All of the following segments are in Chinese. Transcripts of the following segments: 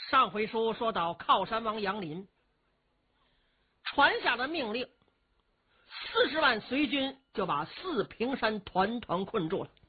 上回书说到靠山王杨林传下的命令，40万随军就把四平山团团困住了。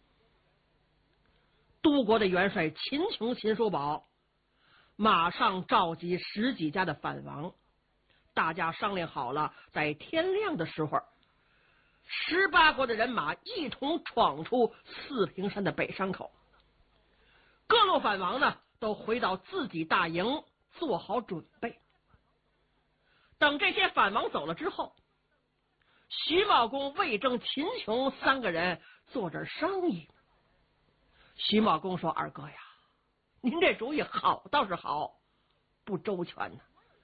都国的元帅秦琼、秦叔宝马上召集10几家的反王，大家商量好了，在天亮的时候，18国的人马一同闯出四平山的北山口。各路反王呢，都回到自己大营，做好准备。等这些反王走了之后，徐茂公、魏征、秦琼3个人坐这商议。徐茂公说：“二哥呀，您这主意好倒是好，不周全呢。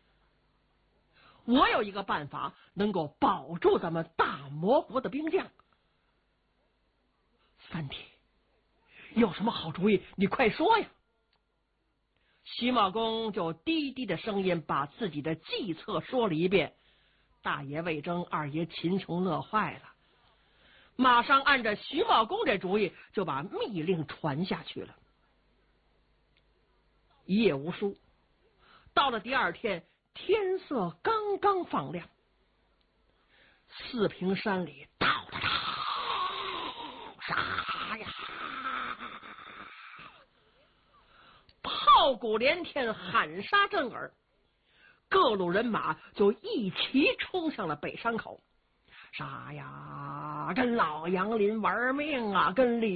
我有一个办法能够保住咱们大魔国的兵将。三弟，有什么好主意？你快说呀！”徐茂公就低低的声音把自己的计策说了一遍。大爷魏征、二爷秦琼乐坏了，马上按照徐茂公这主意，就把密令传下去了。一夜无书，到了第二天，天色刚刚放亮，四平山里到了啥呀？炮鼓连天，喊杀震耳，各路人马就一齐冲向了北山口。杀呀！跟老杨林玩命啊，跟李